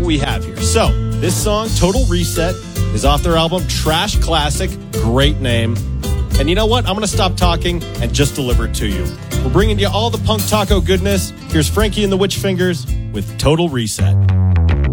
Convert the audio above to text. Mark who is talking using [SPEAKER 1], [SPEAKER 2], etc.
[SPEAKER 1] what we have here. So, this song, Total Reset, is off their album Trash Classic. Great name. And you know what? I'm going to stop talking and just deliver it to you. We're bringing you all the punk taco goodness. Here's Frankie and the Witch Fingers with Total Reset.